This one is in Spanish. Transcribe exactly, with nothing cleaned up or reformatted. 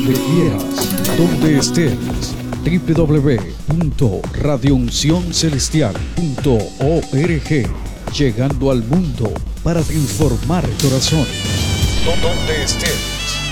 donde quieras, donde estés. w w w punto radio unción celestial punto org, llegando al mundo para transformar corazones. Donde estés.